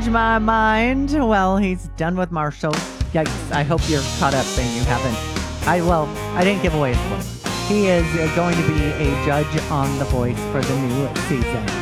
change my mind. Well, he's done with Marshall. Yikes, I hope you're caught up and you haven't. I didn't give away his spoiler. He is going to be a judge on The Voice for the new season.